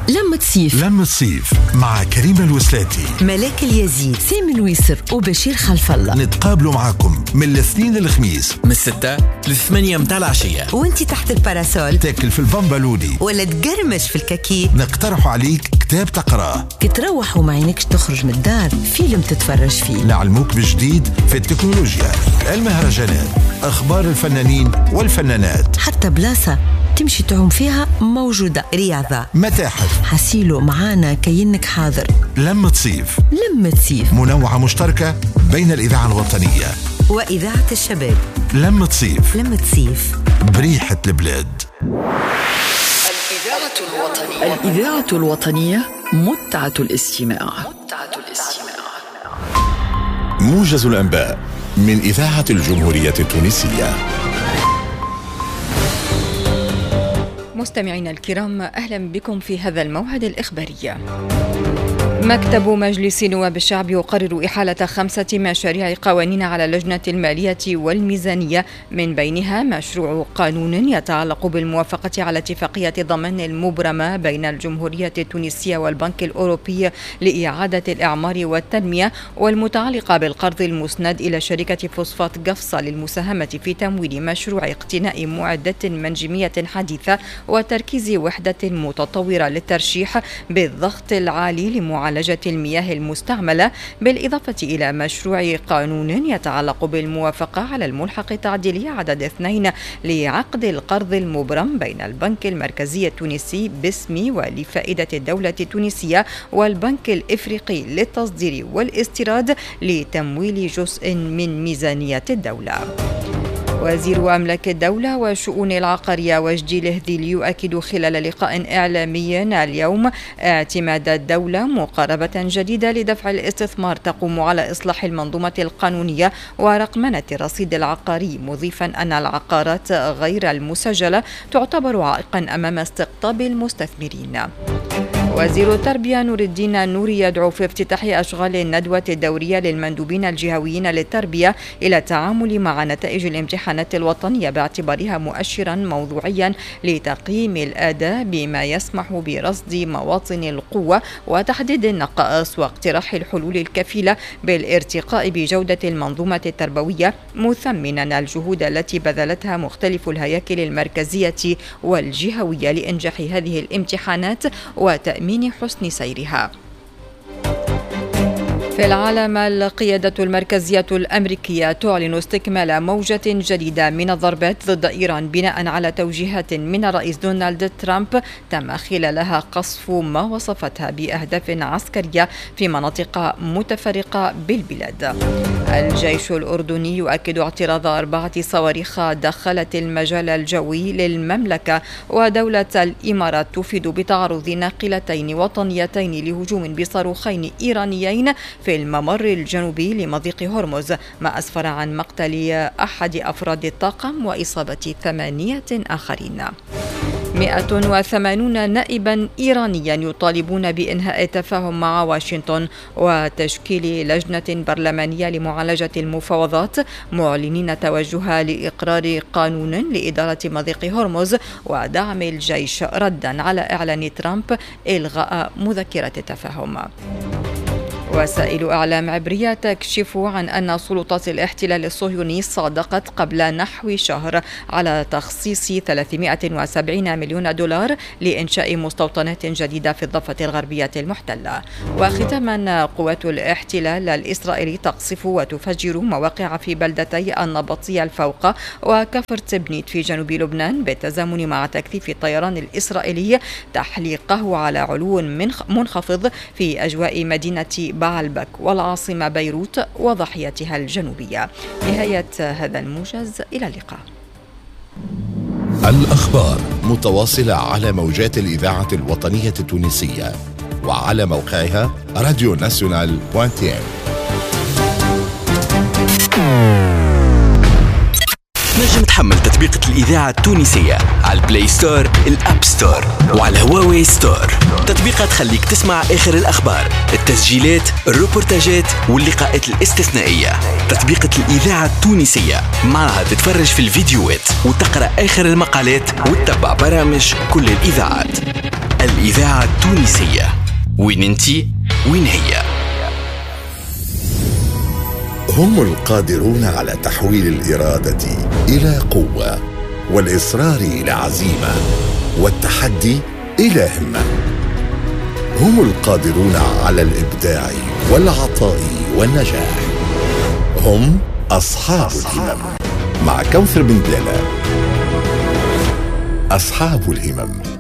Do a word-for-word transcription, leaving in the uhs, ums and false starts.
لمة صيف لمة صيف مع كريمة الوسلاتي، ملاك اليزيد، سامي الويسر وبشير خلف الله. نتقابلوا معكم من الاثنين للخميس من الستة للثمانية متاع العشية، وانتي تحت الباراسول تاكل في البامبالودي ولا تقرمش في الكاكي. نقترح عليك كتاب تقراه، كتروح وما عينكش تخرج من الدار، فيلم تتفرج فيه، نعلموك بجديد في التكنولوجيا، المهرجانات، أخبار الفنانين والفنانات، حتى بلاصة تمشي تعوم فيها موجودة، رياضة، متاحف. حسيلو معانا كينك حاضر. لمة صيف، لمة صيف منوعة مشتركة بين الإذاعة الوطنية وإذاعة الشباب. لمة صيف، لمة صيف بريحة البلاد. الإذاعة الوطنية الإذاعة الوطنية متعة الاستماع. متعة الاستماع. موجز الأنباء من إذاعة الجمهورية التونسية. مستمعينا الكرام، أهلا بكم في هذا الموعد الإخباري. مكتب مجلس نواب الشعب يقرر إحالة خمسة مشاريع قوانين على اللجنة المالية والميزانية، من بينها مشروع قانون يتعلق بالموافقة على اتفاقية ضمان المبرمة بين الجمهورية التونسية والبنك الأوروبي لإعادة الإعمار والتنمية، والمتعلقة بالقرض المسند إلى شركة فوسفات قفصة للمساهمة في تمويل مشروع اقتناء معدات منجمية حديثة وتركيز وحدة متطورة للترشيح بالضغط العالي لمعالجة معالجة المياه المستعملة، بالإضافة إلى مشروع قانون يتعلق بالموافقة على الملحق التعديلي عدد اثنين لعقد القرض المبرم بين البنك المركزي التونسي باسم ولفائدة الدولة التونسية والبنك الإفريقي للتصدير والاستيراد لتمويل جزء من ميزانية الدولة. وزير أملاك الدولة وشؤون العقارية وجدي الهذيلي يؤكد خلال لقاء إعلامي اليوم اعتماد الدولة مقاربة جديدة لدفع الاستثمار تقوم على إصلاح المنظومة القانونية ورقمنة الرصيد العقاري، مضيفا أن العقارات غير المسجلة تعتبر عائقا أمام استقطاب المستثمرين. وزير التربية نور الدين النوري يدعو في افتتاح أشغال الندوة الدورية للمندوبين الجهويين للتربية إلى التعامل مع نتائج الامتحانات الوطنية باعتبارها مؤشرا موضوعيا لتقييم الأداء بما يسمح برصد مواطن القوة وتحديد النقائص واقتراح الحلول الكفيلة بالارتقاء بجودة المنظومة التربوية، مثمنا الجهود التي بذلتها مختلف الهياكل المركزية والجهوية لإنجاح هذه الامتحانات وتأمين من حسن سيرها. في العالم، القيادة المركزية الأمريكية تعلن استكمال موجة جديدة من الضربات ضد إيران بناء على توجيهات من الرئيس دونالد ترامب تم خلالها قصف ما وصفتها بأهداف عسكرية في مناطق متفرقة بالبلاد. الجيش الأردني يؤكد اعتراض أربعة صواريخ دخلت المجال الجوي للمملكة، ودولة الإمارات تفيد بتعرض ناقلتين وطنيتين لهجوم بصاروخين إيرانيين في الممر الجنوبي لمضيق هرمز، ما أسفر عن مقتل أحد أفراد الطاقم وإصابة ثمانية آخرين. مئة وثمانين نائبا إيرانيا يطالبون بإنهاء التفاهم مع واشنطن وتشكيل لجنة برلمانية لمعالجة المفاوضات، معلنين توجهها لإقرار قانون لإدارة مضيق هرمز ودعم الجيش ردا على إعلان ترامب إلغاء مذكرة التفاهم. وسائل إعلام عبرية تكشف عن أن سلطات الاحتلال الصهيوني صادقت قبل نحو شهر على تخصيص ثلاثمئة وسبعين مليون دولار لإنشاء مستوطنات جديدة في الضفة الغربية المحتلة. وختاما، قوات الاحتلال الإسرائيلي تقصف وتفجر مواقع في بلدتي النبطية الفوق وكفر تبنيت في جنوب لبنان، بالتزامن مع تكثيف الطيران الإسرائيلي تحليقه على علو منخفض في أجواء مدينة بعلبك والعاصمة بيروت وضاحيتها الجنوبية. نهاية هذا الموجز، إلى اللقاء. الأخبار متواصلة على موجات الإذاعة الوطنية التونسية وعلى موقعها راديو ناسيونال دوت تي ام. نجم تحمل تطبيقة الإذاعة التونسية على البلاي ستور، الأب ستور، وعلى هواوي ستور. تطبيقات تخليك تسمع آخر الأخبار، التسجيلات، الروبورتاجات واللقاءات الاستثنائية. تطبيقة الإذاعة التونسية، معها تتفرج في الفيديوهات وتقرأ آخر المقالات وتتبع برامج كل الإذاعات. الإذاعة التونسية. وين انتي؟ وين هي؟ هم القادرون على تحويل الإرادة إلى قوة، والإصرار إلى عزيمة، والتحدي إلى همة. هم القادرون على الإبداع والعطاء والنجاح. هم أصحاب الهمم. مع كوثر بن بلالة. أصحاب الهمم.